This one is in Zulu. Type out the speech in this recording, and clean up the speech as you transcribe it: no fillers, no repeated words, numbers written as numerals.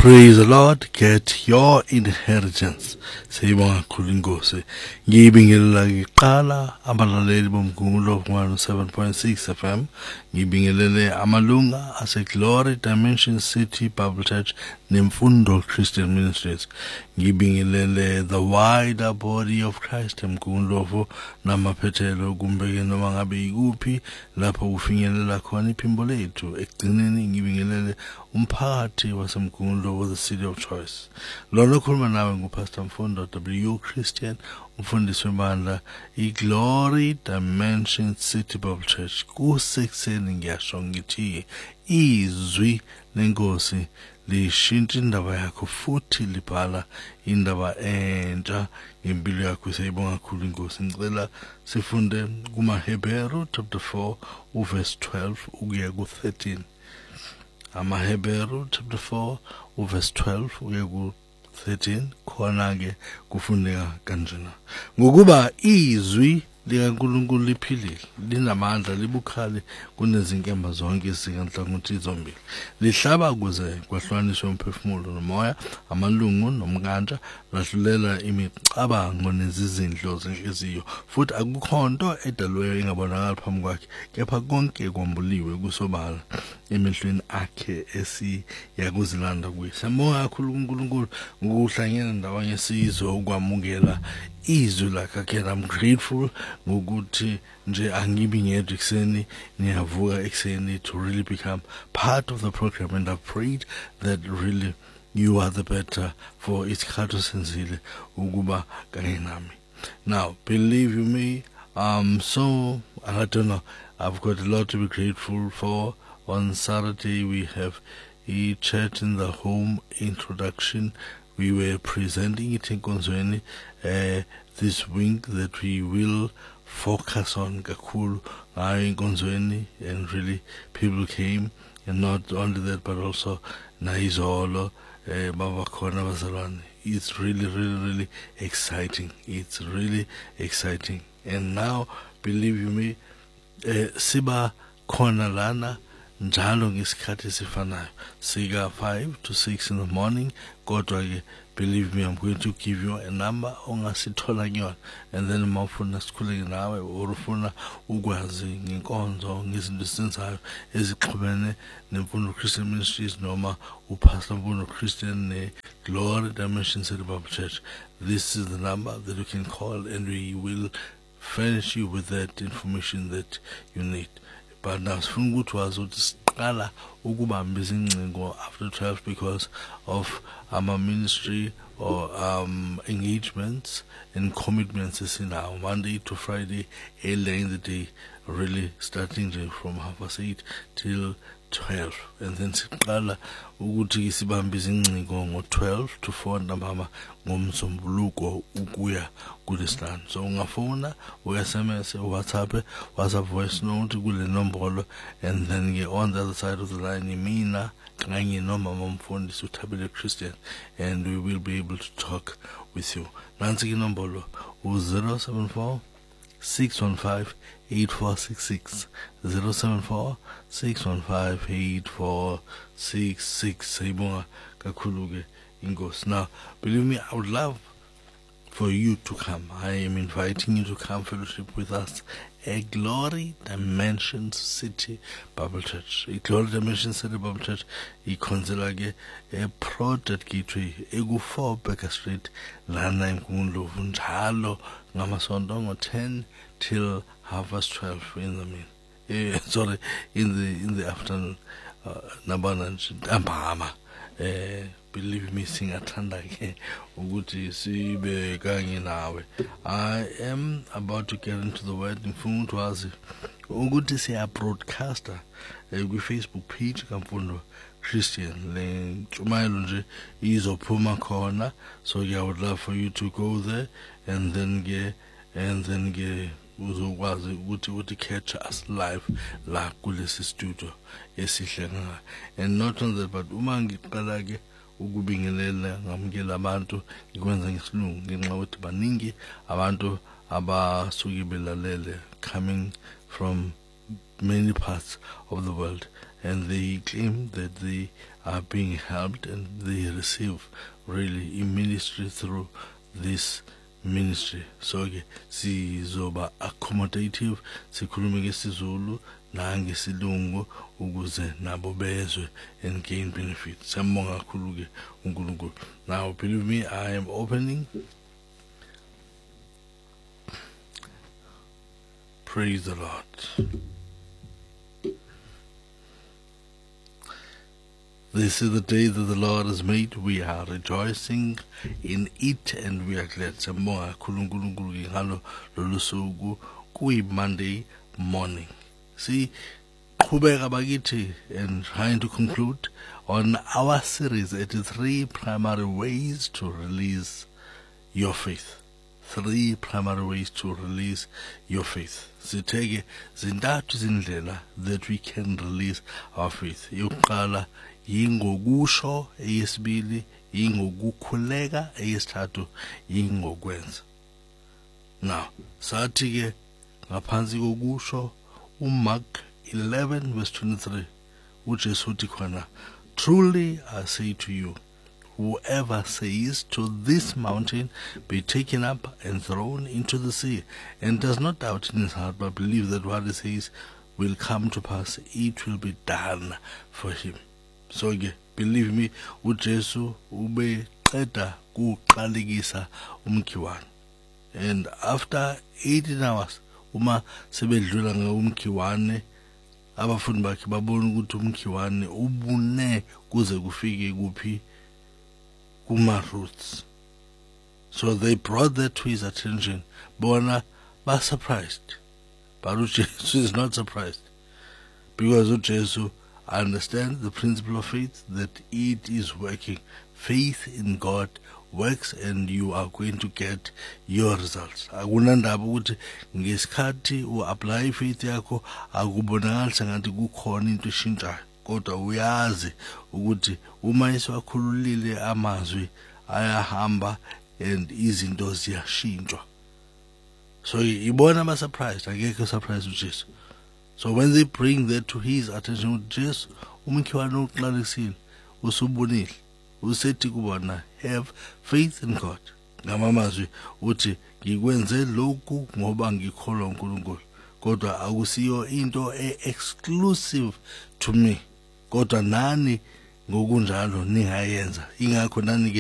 Praise the Lord, get your inheritance. Siyibonga kakhulu inkosi. Ngibingelela iqala abalaleli bomgungulo 107.6 FM. Ngibingelele amalunga ase Glory Dimension City Bible Church nemfundo Christian Ministries. Ngibingelele the wider body of Christ emgungulo namaphethelo kumbeke noma ngabe ikuphi lapho ufinyelela khona iphimbo lethu. Ekugcineni ngibingelele umphakathi wasemgungulo the city of choice. Lona khuluma nawe nguPastor Mfundo W Christian, umfundisi webandla iGlory Dimension City Bible Church. Kusekuseni ngiyasho ngithi izwi lenkosi lishintsha indaba yakho futhi libhala indaba entsha ngempilo yakho. Siyibonga kakhulu inkosi. Ngicela sifunde kumaHebheru chapter 4 verse 12 ukuya ku13. AmaHebheru chapter 4 verse 12 ukuya ku13 khona ke kufundeka kanjena. Ngokuba izwi likaNkulunkulu liphilile, linamandla, libukhali kunezinkemba zonke ezikanhlangothi zombili. Lihlaba ukuze kwahlukaniswe umphefumulo nomoya, amalungu nomkantja, lahlulela imicabango nezizindlo zenhliziyo. Futhi akukho nto edalweyo engabonakali phambi kwakhe, kepha konke kwambuliwe kusobala emehlweni akhe esiyakuzilanda kuye. Siyambonga kakhulu uNkulunkulu ngokuhlangana ndawonye sizwe ukwamukela izwi lakhe. Again, I'm grateful ngokuthi nje angibi ngedwa ekseni, niyavuka ekseni to really become part of the program, and I've prayed that really you are the better for isikhathi senzile ukuba kanye nami. Now, believe you me, so I don't know, I've got a lot to be grateful for. On Saturday we have a church in the home introduction. We were presenting it in Konzweni this week that we will focus on Kakulu in Konzweni, and really people came, and not only that but also Naizolo, Baba Kona Bazalwane. It's really exciting. It's really exciting. And now, believe you me, Siba Kona Lana njalo ngesikhathi sifanayo sika 5 to 6 in the morning. Kodwa ke believe me, I'm going to give you a number ongasithola kuyona, and then mawufuna sikhuleke nawe urufuna ukwazi ngenkonzo ngezinto esenzayo ezixhumene nemfundo Christian Ministries noma uPastor Mfundo Christian neGlory Dimension City Bible Church. This is the number that you can call, and we will furnish you with that information that you need. But now sifuna ukuthi wazi ukuthi siqala ukubamba izingcingo after 12 because of our ministry or engagements and commitments esinawo Monday to Friday early in the day, really starting from 8:30 till 12, and then siqala ukuthi sibambe izingcingo ngo-12 to 4 ntambama ngomsombuluko ukuya kulesihlanu. So ungafona u-SMS, WhatsApp voice note kule nombolo, and then on the other side of the line mina kanye nomama Mfundisi uThabile Christian, and we will be able to talk with you. Nansi inombolo u-074 615 8466 074 615 8466. Sayibonga kakhulu ke inkosi. Now, believe me, I would love for you to come. I am inviting you to come fellowship with us at Glory Dimension City Bible Church. Glory Dimension City Bible Church ikhonzela ke Project Gateway egu4 Baker Street lana eMgungundlovu, njalo ngamasonto ngo-10 till 12:30 in the mean. In the afternoon. Nabana ntambama. Believe me, singathanda ke ukuthi sibe kanye nawe. I am about to get into the word. Ngifuna ukuthi wazi ukuthi siya broadcaster kwi-Facebook page kaMfundo Christian. Le ntshumayelo nje izophuma khona, so I would love for you to go there, and then get uzokwazi ukuthi catch us live la kulesi studio esihle nga. And not only that, but uma ngiqala ke ukubingelela ngamukela abantu ngikwenza ngesilungu ngenxa ukuthi baningi abantu abasuke belalele coming from many parts of the world, and they claim that they are being helped and they receive really in ministry through this ministry. So ke sizoba accommodative, sikhulume ngesizulu nangesilungu ukuze nabo bezwe and gain benefit. Siyambonga kakhulu ke uNkulunkulu. Now believe me, I am opening. Praise the Lord. This is the day that the Lord has made. We are rejoicing in it and we are glad. Siyambonga kakhulu uNkulunkulu ngalo lolu suku kuyi Monday morning. See, qhubeka bakithi, and trying to conclude on our series at 3 primary ways to release your faith. 3 primary ways to release your faith. Sitheke zintathu izindlela that we can release our faith. Yokuqala yingokusho, eyesibili yingokukhuleka, eyesithathu yingokwenza. Now, sathi ke ngaphansi kokusho uMark 11 verse 23 uJesu uthi khona, truly I say to you, whoever says to this mountain, be taken up and thrown into the sea, and does not doubt in his heart, but believe that what he says will come to pass, it will be done for him. So believe me, uJesu ubeqeda kuqalekisa umkhiwane, and after 18 hours uma sebedlula ngomkhiwane, abafundi bakhe babona ukuthi umkhiwane ubune kuze kufike kuphi kuma-roots. So they brought that to his attention. Bona ba surprised, but uJesu is not surprised, because uJesu understands the principle of faith, that it is working. Faith in God works and you are going to get your results. Akunandaba ukuthi ngesikhathi u-apply faith yakho akubonakali sengathi kukhona into eshintshayo, kodwa uyazi ukuthi uma isiwakhululile amazwi ayahamba and izinto ziyashintshwa. So ibona ba surprised, akekho surprised uJesu. So when they bring that to his attention, uJesu umkhiwane uqalekisile, usubonile, usethi kubona, have faith in God. Ngamamazwi uthi ngikwenze lokhu ngoba ngikholwa uNkulunkulu, kodwa akusiyo into exclusive to me, kodwa nani ngokunjalo ningayenza. Ingakho nani